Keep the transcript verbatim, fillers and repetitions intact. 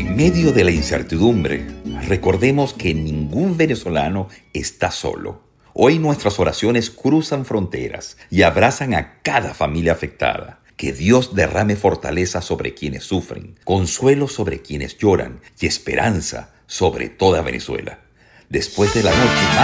En medio de la incertidumbre, recordemos que ningún venezolano está solo. Hoy nuestras oraciones cruzan fronteras y abrazan a cada familia afectada. Que Dios derrame fortaleza sobre quienes sufren, consuelo sobre quienes lloran y esperanza sobre toda Venezuela. Después de la noche